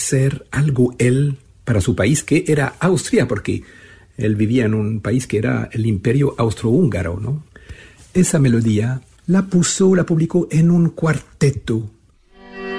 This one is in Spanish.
hacer algo él para su país, que era Austria, porque él vivía en un país que era el Imperio Austrohúngaro, ¿no? Esa melodía la publicó en un cuarteto